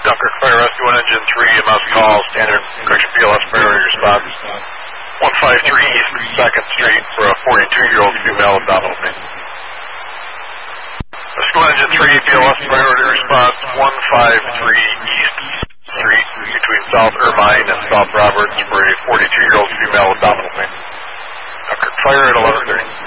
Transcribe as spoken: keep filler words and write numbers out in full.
Dunkirk Fire Rescue one, Engine three, must call, standard correction B L S priority response. one five three East second Street for a forty-two-year-old female abdominal pain. Rescue one, Engine three, B L S priority response, one five three East Street between South Irvine and South Roberts for a forty-two-year-old female abdominal pain. Dunkirk Fire at eleven thirty.